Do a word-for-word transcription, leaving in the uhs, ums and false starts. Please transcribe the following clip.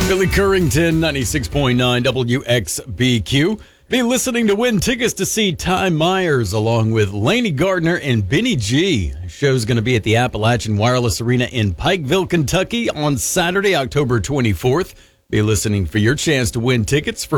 Billy Currington, ninety-six point nine W X B Q. Be listening to win tickets to see Ty Myers along with Laney Gardner and Benny G. The show's going to be at the Appalachian Wireless Arena in Pikeville, Kentucky on Saturday, October twenty-fourth. Be listening for your chance to win tickets for